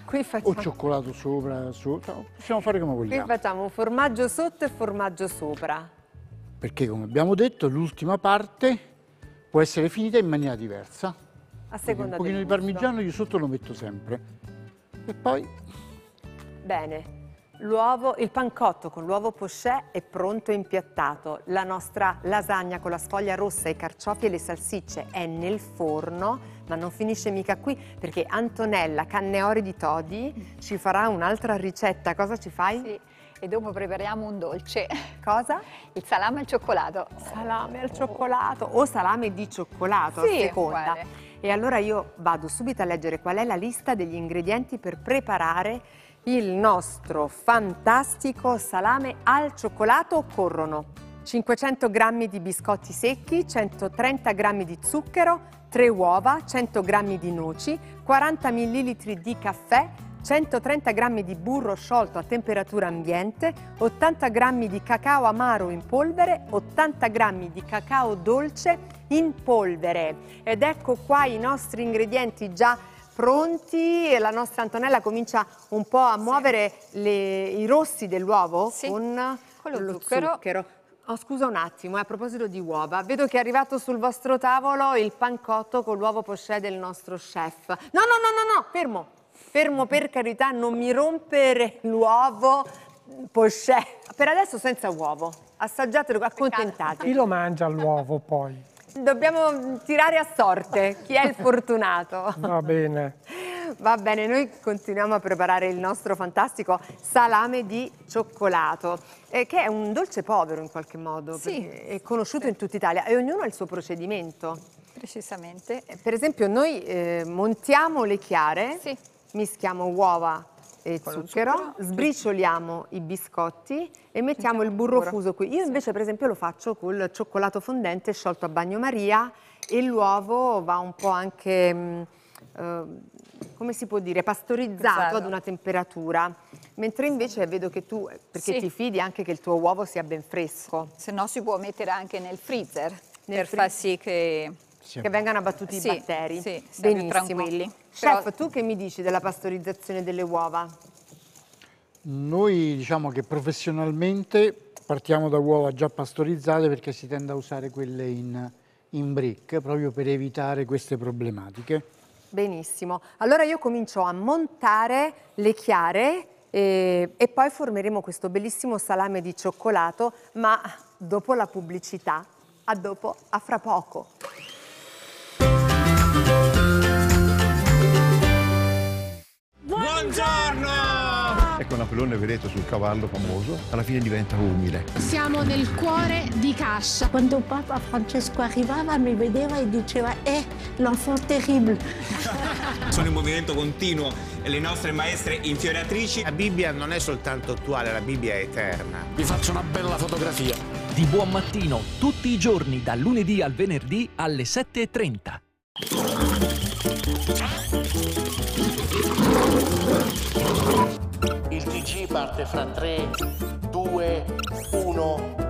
Qui facciamo... o cioccolato sopra, possiamo fare come vogliamo. Qui facciamo un formaggio sotto e formaggio sopra. Perché, come abbiamo detto, l'ultima parte può essere finita in maniera diversa. A seconda un pochino del di gusto. parmigiano io sotto lo metto sempre. E poi... Bene. L'uovo, il pancotto con l'uovo poché è pronto e impiattato. La nostra lasagna con la sfoglia rossa, i carciofi e le salsicce è nel forno, ma non finisce mica qui perché Antonella Canneori di Todi ci farà un'altra ricetta. Cosa ci fai? Sì, e dopo prepariamo un dolce. Cosa? Il salame al cioccolato. Salame al cioccolato o salame di cioccolato, Sì, a seconda. uguale. E allora io vado subito a leggere qual è la lista degli ingredienti per preparare il nostro fantastico salame al cioccolato. Occorrono 500 g di biscotti secchi, 130 g di zucchero, 3 uova, 100 g di noci, 40 ml di caffè, 130 g di burro sciolto a temperatura ambiente, 80 g di cacao amaro in polvere, 80 g di cacao dolce in polvere. Ed ecco qua i nostri ingredienti già pronti e la nostra Antonella comincia un po' a muovere i rossi dell'uovo con lo lo zucchero. Oh, scusa un attimo, a proposito di uova, vedo che è arrivato sul vostro tavolo il pancotto con l'uovo poché del nostro chef. No, fermo, per carità, non mi rompere l'uovo poché. Per adesso senza uovo, assaggiatelo, accontentatevi. Chi lo mangia l'uovo poi? Dobbiamo tirare a sorte chi è il fortunato. Va bene. Va bene, noi continuiamo a preparare il nostro fantastico salame di cioccolato, che è un dolce povero in qualche modo, Sì. perché è conosciuto in tutta Italia e ognuno ha il suo procedimento. Precisamente. Per esempio noi montiamo le chiare, Sì. mischiamo uova e Con lo zucchero, zucchero, sbricioliamo i biscotti e mettiamo il burro fuso qui. Io invece per esempio lo faccio col cioccolato fondente sciolto a bagnomaria e l'uovo va un po' anche, come si può dire, pastorizzato Esatto. ad una temperatura. Mentre invece vedo che tu, perché Sì. ti fidi anche che il tuo uovo sia ben fresco, Se no si può mettere anche nel freezer per freezer. far sì che... che vengano abbattuti i Sì, batteri. sì, siamo Benissimo. tranquilli. Chef, Però- tu che mi dici della pastorizzazione delle uova? Noi diciamo che professionalmente partiamo da uova già pastorizzate perché si tende a usare quelle in brick proprio per evitare queste problematiche. Benissimo. Allora io comincio a montare le chiare e poi formeremo questo bellissimo salame di cioccolato, ma dopo la pubblicità. A dopo, a fra poco. Ecco Napoleone, vedete, sul cavallo famoso, alla fine diventa umile. Siamo nel cuore di Cascia. Quando Papa Francesco arrivava mi vedeva e diceva l'enfant terrible. Sono in movimento continuo le nostre maestre infioriatrici. La Bibbia non è soltanto attuale, la Bibbia è eterna. Vi faccio una bella fotografia. Di buon mattino, tutti i giorni, dal lunedì al venerdì alle 7:30. Il TG parte fra 3, 2, 1...